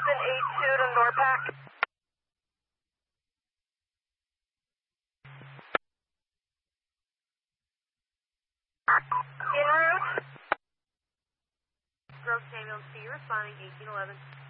Delta 82 to NORPAC. En route. Grove Samuel C, responding 1811.